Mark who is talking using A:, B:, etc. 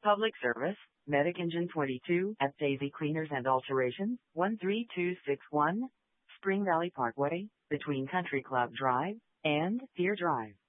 A: Public service, Medic Engine 22 at Daisy Cleaners and Alterations, 13261, Spring Valley Parkway, between Country Club Drive and Deer Drive.